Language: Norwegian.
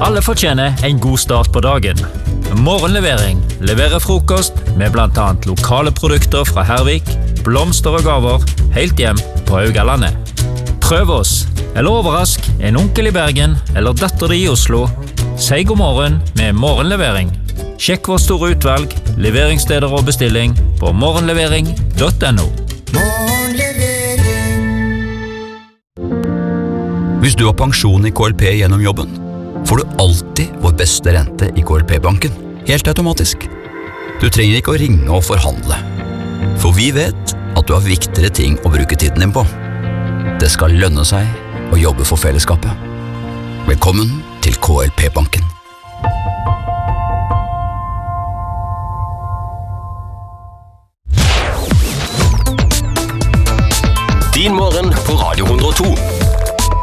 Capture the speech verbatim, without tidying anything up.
Alle fortjener en god start på dagen. Morgenlevering leverer frokost med blant annet lokale produkter fra Hervik, blomster og gaver, helt hjem på Haugalandet. Prøv oss, eller overrask en onkel i Bergen eller datter di i Oslo. Si god morgen med morgenlevering. Sjekk vår store utvalg, leveringssteder og bestilling på morgenlevering punktum no. Hvis du har pensjon i K L P gjennom jobben, får du alltid vår beste rente i K L P-banken, helt automatisk. Du trenger ikke å ringe og forhandle, for vi vet at du har viktigere ting å bruke tiden din på. Det skal lønne seg å jobbe for fellesskapet. Velkommen til K L P-banken. Din morgen på Radio hundre og to.